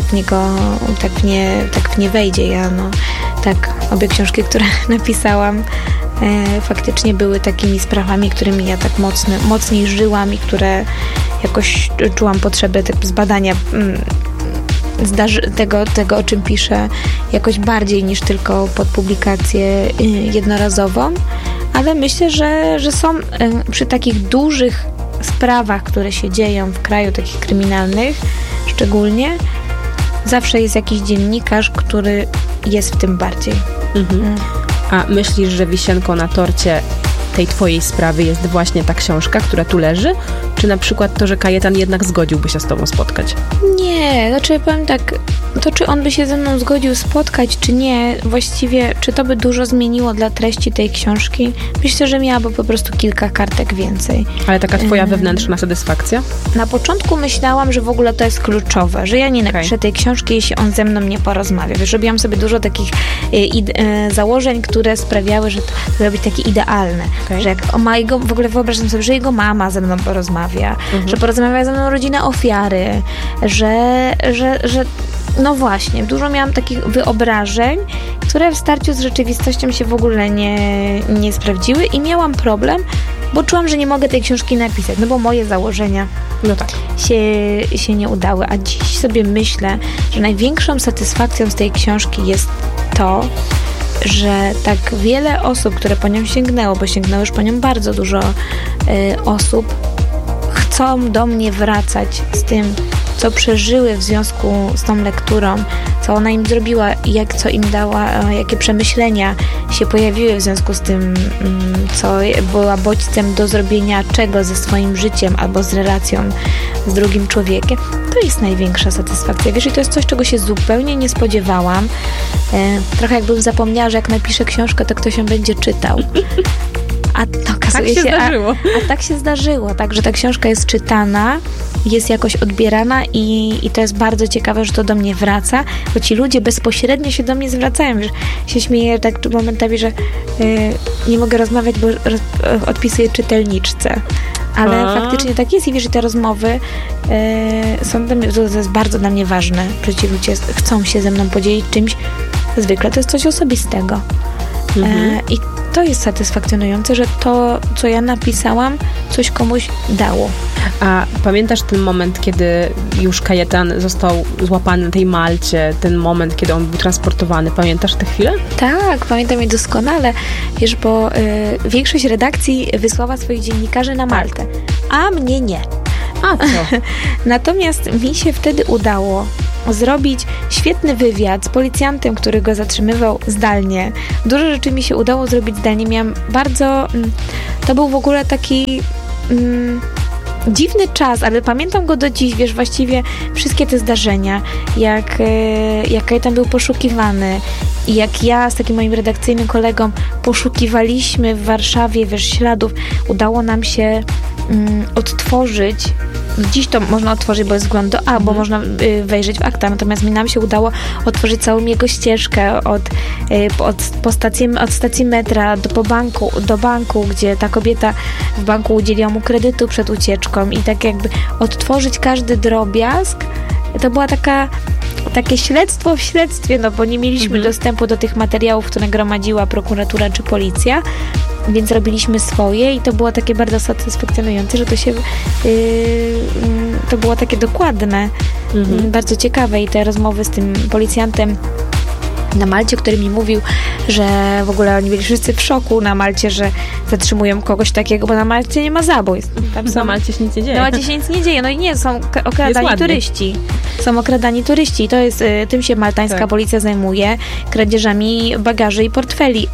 w nie wejdzie. Ja obie książki, które napisałam, faktycznie były takimi sprawami, którymi ja tak mocniej żyłam i które jakoś czułam potrzebę zbadania tego, o czym piszę, jakoś bardziej niż tylko pod publikację jednorazową, ale myślę, że są przy takich dużych sprawach, które się dzieją w kraju, takich kryminalnych szczególnie, zawsze jest jakiś dziennikarz, który jest w tym bardziej. A myślisz, że wisienką na torcie tej twojej sprawy jest właśnie ta książka, która tu leży? Czy na przykład to, że Kajetan jednak zgodziłby się z tobą spotkać? Nie, znaczy powiem tak, to czy on by się ze mną zgodził spotkać, czy nie, właściwie, czy to by dużo zmieniło dla treści tej książki? Myślę, że miałaby po prostu kilka kartek więcej. Ale taka twoja wewnętrzna satysfakcja? Na początku myślałam, że w ogóle to jest kluczowe, że ja nie napiszę tej książki, jeśli on ze mną nie porozmawia. Wiesz, robiłam sobie dużo takich założeń, które sprawiały, że to miało być takie idealne. Że jak w ogóle wyobrażam sobie, że jego mama ze mną porozmawia, że porozmawia ze mną rodzina ofiary, że no właśnie, dużo miałam takich wyobrażeń, które w starciu z rzeczywistością się w ogóle nie sprawdziły i miałam problem, bo czułam, że nie mogę tej książki napisać, no bo moje założenia się nie udały, a dziś sobie myślę, że największą satysfakcją z tej książki jest to, że tak wiele osób, które po nią sięgnęło, bo sięgnęło już po nią bardzo dużo osób, chcą do mnie wracać z tym, co przeżyły w związku z tą lekturą, co ona im zrobiła i co im dała, jakie przemyślenia się pojawiły w związku z tym, co była bodźcem do zrobienia czego ze swoim życiem albo z relacją z drugim człowiekiem, to jest największa satysfakcja. Wiesz, i to jest coś, czego się zupełnie nie spodziewałam. Trochę jakbym zapomniała, że jak napiszę książkę, to ktoś ją będzie czytał. A to okazuje się, a tak się zdarzyło, tak, że ta książka jest czytana, jest jakoś odbierana i to jest bardzo ciekawe, że to do mnie wraca, bo ci ludzie bezpośrednio się do mnie zwracają. Wiesz, się śmieję tak momentami, że nie mogę rozmawiać, bo odpisuję czytelniczce. Ale faktycznie tak jest i wiesz, że te rozmowy są dla mnie, to jest bardzo dla mnie ważne, że ci ludzie chcą się ze mną podzielić czymś. Zwykle to jest coś osobistego. I to jest satysfakcjonujące, że to, co ja napisałam, coś komuś dało. A pamiętasz ten moment, kiedy już Kajetan został złapany na tej Malcie, ten moment, kiedy on był transportowany? Pamiętasz tę chwilę? Tak, pamiętam je doskonale, wiesz, bo większość redakcji wysłała swoich dziennikarzy na Maltę, a mnie nie. A co? Natomiast mi się wtedy udało zrobić świetny wywiad z policjantem, który go zatrzymywał zdalnie. Dużo rzeczy mi się udało zrobić zdalnie. Miałam bardzo... To był w ogóle taki... dziwny czas, ale pamiętam go do dziś, wiesz, właściwie wszystkie te zdarzenia, jak Kajetan był poszukiwany i jak ja z takim moim redakcyjnym kolegą poszukiwaliśmy w Warszawie, wiesz, śladów, udało nam się odtworzyć. Dziś to można otworzyć, bo jest wgląd do A, bo można wejrzeć w akta, natomiast nam się udało otworzyć całą jego ścieżkę od stacji metra do banku, gdzie ta kobieta w banku udzieliła mu kredytu przed ucieczką i tak jakby odtworzyć każdy drobiazg. To była takie śledztwo w śledztwie, no bo nie mieliśmy dostępu do tych materiałów, które gromadziła prokuratura czy policja, więc robiliśmy swoje i to było takie bardzo satysfakcjonujące, że to było takie dokładne, bardzo ciekawe i te rozmowy z tym policjantem na Malcie, który mi mówił, że w ogóle oni byli wszyscy w szoku na Malcie, że zatrzymują kogoś takiego, bo na Malcie nie ma zabójstw. Na Malcie się nic nie dzieje. Na Malcie się nic nie dzieje. No i nie, są okradani turyści. Są okradani turyści i to jest, tym się maltańska policja zajmuje, kradzieżami bagaży i portfeli,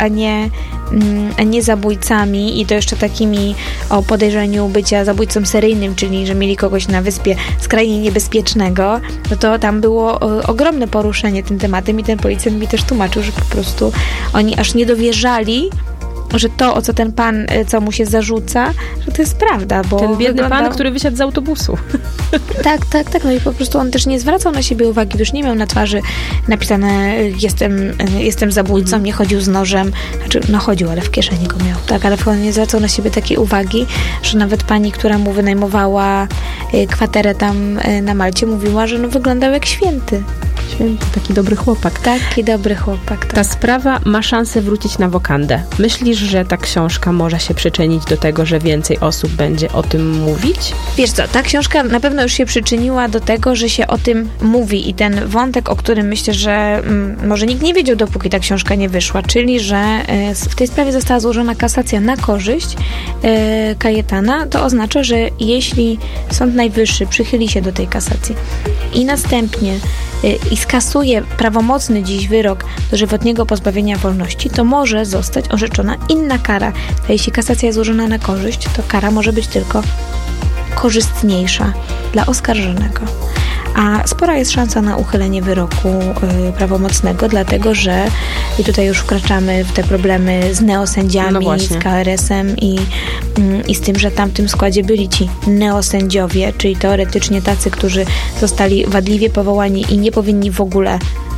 a nie zabójcami i to jeszcze takimi o podejrzeniu bycia zabójcą seryjnym, czyli że mieli kogoś na wyspie skrajnie niebezpiecznego, no to tam było ogromne poruszenie tym tematem i ten policjant mi też tłumaczył, że po prostu oni aż nie dowierzali, że to, o co ten pan, co mu się zarzuca, że to jest prawda, bo ten biedny pan, który wysiadł z autobusu. Tak, no i po prostu on też nie zwracał na siebie uwagi, już nie miał na twarzy napisane jestem zabójcą, nie chodził z nożem, znaczy, no chodził, ale w kieszeni go miał, tak, ale on nie zwracał na siebie takiej uwagi, że nawet pani, która mu wynajmowała kwaterę tam na Malcie, mówiła, że no wyglądał jak święty. Święty, taki dobry chłopak. Taki dobry chłopak, tak. Ta sprawa ma szansę wrócić na wokandę. Myślisz, że ta książka może się przyczynić do tego, że więcej osób będzie o tym mówić? Wiesz co, ta książka na pewno już się przyczyniła do tego, że się o tym mówi i ten wątek, o którym myślę, że może nikt nie wiedział, dopóki ta książka nie wyszła, czyli, że w tej sprawie została złożona kasacja na korzyść Kajetana, to oznacza, że jeśli Sąd Najwyższy przychyli się do tej kasacji i następnie i skasuje prawomocny dziś wyrok dożywotniego pozbawienia wolności, to może zostać orzeczona inna kara. A jeśli kasacja jest złożona na korzyść, to kara może być tylko korzystniejsza dla oskarżonego. A spora jest szansa na uchylenie wyroku prawomocnego, dlatego że i tutaj już wkraczamy w te problemy z neosędziami, z KRS-em i z tym, że tam w tym składzie byli ci neosędziowie, czyli teoretycznie tacy, którzy zostali wadliwie powołani i nie powinni w ogóle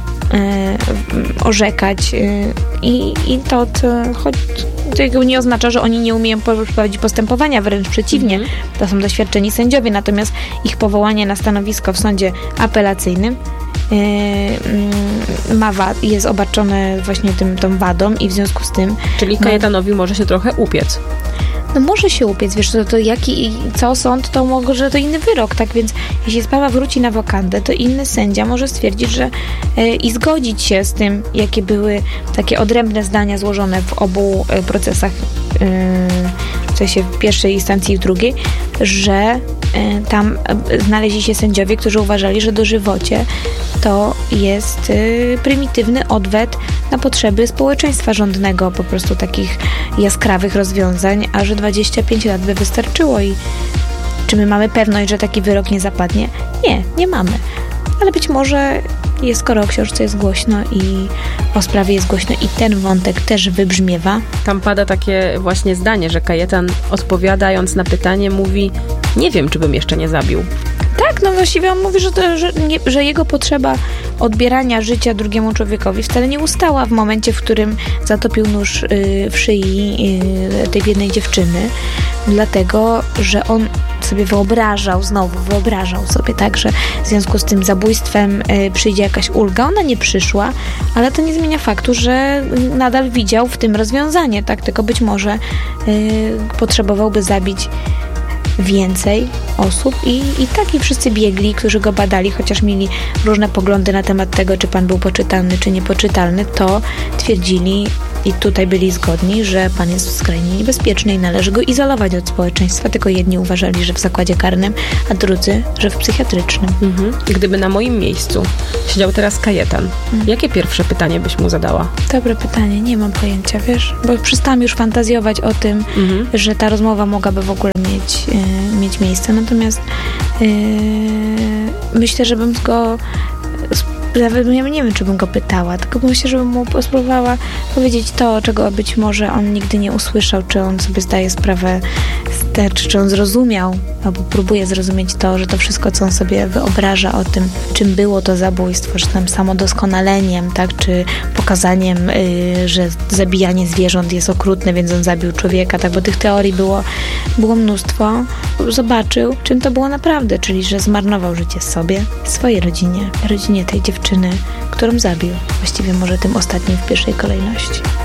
orzekać i to nie oznacza, że oni nie umieją prowadzić postępowania, wręcz przeciwnie, to są doświadczeni sędziowie, natomiast ich powołanie na stanowisko w sądzie apelacyjnym jest obarczone właśnie tą wadą i w związku z tym... Czyli Kajetanowi może się trochę upiec. No może się upiec, wiesz, to co sąd, to może to inny wyrok, tak więc jeśli sprawa wróci na wokandę, to inny sędzia może stwierdzić, że i zgodzić się z tym, jakie były takie odrębne zdania złożone w obu procesach, w sensie w pierwszej instancji i w drugiej, że tam znaleźli się sędziowie, którzy uważali, że dożywocie to jest prymitywny odwet na potrzeby społeczeństwa rządnego, po prostu takich jaskrawych rozwiązań, a że 25 lat by wystarczyło. I czy my mamy pewność, że taki wyrok nie zapadnie? Nie mamy. Ale być może skoro o książce jest głośno i o sprawie jest głośno i ten wątek też wybrzmiewa. Tam pada takie właśnie zdanie, że Kajetan, odpowiadając na pytanie, mówi: nie wiem, czy bym jeszcze nie zabił. Tak, no właściwie on mówi, że jego potrzeba odbierania życia drugiemu człowiekowi wcale nie ustała w momencie, w którym zatopił nóż w szyi tej biednej dziewczyny, dlatego, że on sobie wyobrażał sobie, tak, że w związku z tym zabójstwem przyjdzie jakaś ulga. Ona nie przyszła, ale to nie zmienia faktu, że nadal widział w tym rozwiązanie, tak, tylko być może potrzebowałby zabić więcej osób i wszyscy biegli, którzy go badali, chociaż mieli różne poglądy na temat tego, czy pan był poczytalny, czy niepoczytalny, to twierdzili i tutaj byli zgodni, że pan jest skrajnie niebezpieczny i należy go izolować od społeczeństwa. Tylko jedni uważali, że w zakładzie karnym, a drudzy, że w psychiatrycznym. Gdyby na moim miejscu siedział teraz Kajetan, jakie pierwsze pytanie byś mu zadała? Dobre pytanie, nie mam pojęcia, wiesz, bo przestałam już fantazjować o tym, że ta rozmowa mogłaby w ogóle mieć miejsce. Natomiast myślę, że bym go... Nawet nie wiem, czy bym go pytała, tylko myślę, żebym mu spróbowała powiedzieć to, czego być może on nigdy nie usłyszał, czy on sobie zdaje sprawę, czy on zrozumiał, albo próbuje zrozumieć to, że to wszystko, co on sobie wyobraża o tym, czym było to zabójstwo, że tam samodoskonaleniem, tak, czy pokazaniem, że zabijanie zwierząt jest okrutne, więc on zabił człowieka, tak, bo tych teorii było mnóstwo. Zobaczył, czym to było naprawdę, czyli, że zmarnował życie sobie, swojej rodzinie tej dziewczyny, którą zabił. Właściwie może tym ostatnim w pierwszej kolejności.